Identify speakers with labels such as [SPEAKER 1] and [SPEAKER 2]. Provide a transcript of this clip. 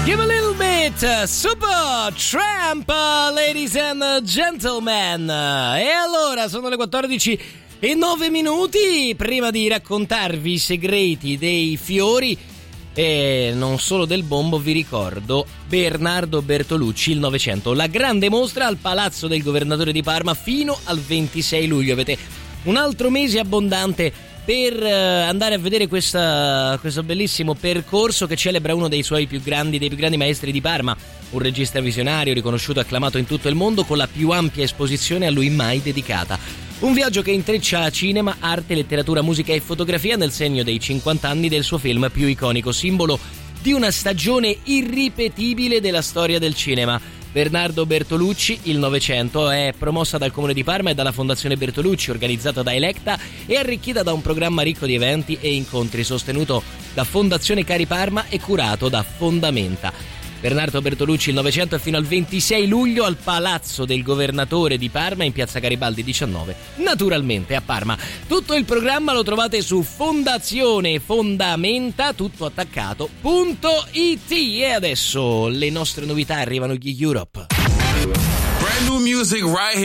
[SPEAKER 1] Give a little bit, Super Tramp, ladies and gentlemen. E allora sono le 14:09. Prima di raccontarvi i segreti dei fiori e non solo del bombo, vi ricordo Bernardo Bertolucci, il Novecento, la grande mostra al Palazzo del Governatore di Parma fino al 26 luglio. Avete un altro mese abbondante per andare a vedere questo bellissimo percorso che celebra uno dei più grandi maestri di Parma, un regista visionario riconosciuto e acclamato in tutto il mondo, con la più ampia esposizione a lui mai dedicata. Un viaggio che intreccia cinema, arte, letteratura, musica e fotografia nel segno dei 50 anni del suo film più iconico, simbolo di una stagione irripetibile della storia del cinema. Bernardo Bertolucci, il Novecento, è promossa dal Comune di Parma e dalla Fondazione Bertolucci, organizzata da Electa e arricchita da un programma ricco di eventi e incontri, sostenuto da Fondazione Cari Parma e curato da Fondamenta. Bernardo Bertolucci, il Novecento, è fino al 26 luglio al Palazzo del Governatore di Parma in piazza Garibaldi 19, naturalmente a Parma. Tutto il programma lo trovate su Fondazione Fondamenta, tutto attaccato.it. E adesso le nostre novità, arrivano gli Europe.
[SPEAKER 2] Brand new music right here.